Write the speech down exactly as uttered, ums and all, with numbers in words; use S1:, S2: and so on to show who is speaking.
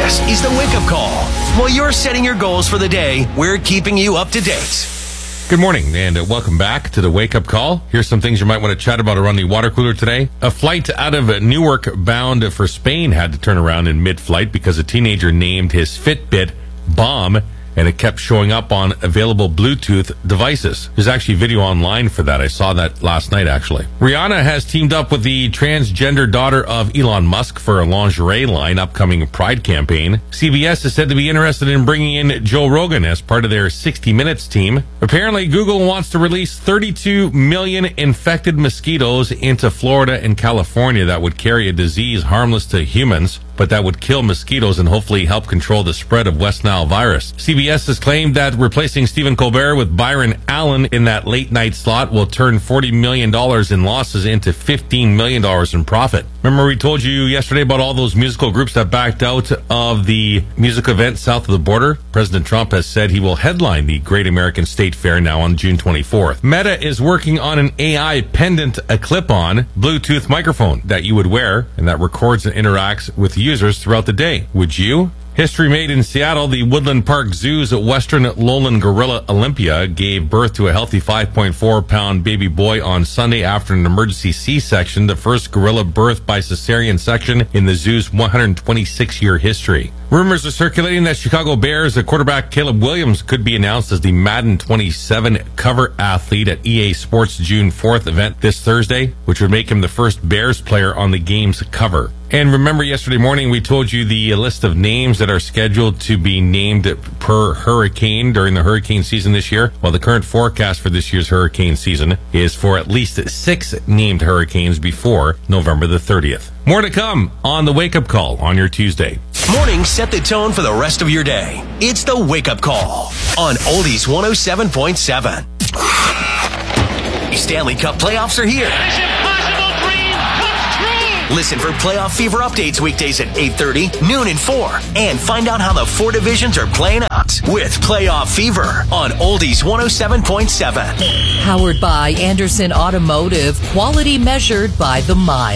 S1: This is the Wake Up Call. While you're setting your goals for the day, we're keeping you up to date.
S2: Good morning and welcome back to the Wake Up Call. Here's some things you might want to chat about around the water cooler today. A flight out of Newark bound for Spain had to turn around in mid-flight because a teenager named his Fitbit Bomb, and it kept showing up on available Bluetooth devices. There's actually video online for that. I saw that last night, actually. Rihanna has teamed up with the transgender daughter of Elon Musk for a lingerie line upcoming Pride campaign. C B S is said to be interested in bringing in Joe Rogan as part of their sixty minutes team. Apparently, Google wants to release thirty-two million infected mosquitoes into Florida and California that would carry a disease harmless to humans, but that would kill mosquitoes and hopefully help control the spread of West Nile virus. C B S has claimed that replacing Stephen Colbert with Byron Allen in that late night slot will turn forty million dollars in losses into fifteen million dollars in profit. Remember we told you yesterday about all those musical groups that backed out of the music event south of the border? President Trump has said he will headline the Great American State Fair now on June twenty-fourth. Meta is working on an A I pendant, a clip-on Bluetooth microphone that you would wear and that records and interacts with users throughout the day. Would you? History made in Seattle. The Woodland Park Zoo's Western Lowland Gorilla Olympia gave birth to a healthy five point four pound baby boy on Sunday after an emergency C-section, the first gorilla birth by cesarean section in the zoo's one hundred twenty-six year history. Rumors are circulating that Chicago Bears quarterback Caleb Williams could be announced as the Madden twenty-seven cover athlete at E A Sports June fourth event this Thursday, which would make him the first Bears player on the game's cover. And remember yesterday morning we told you the list of names that are scheduled to be named per hurricane during the hurricane season this year. Well, the current forecast for this year's hurricane season is for at least six named hurricanes before November the thirtieth. More to come on the Wake Up Call on your Tuesday.
S1: Mornings set the tone for the rest of your day. It's the Wake Up Call on Oldies one oh seven point seven. Stanley Cup playoffs are here.
S3: This impossible dream comes true.
S1: Listen for playoff fever updates weekdays at eight thirty, noon, and four. And find out how the four divisions are playing out with Playoff Fever on Oldies one oh seven point seven.
S4: Powered by Anderson Automotive, quality measured by the mile.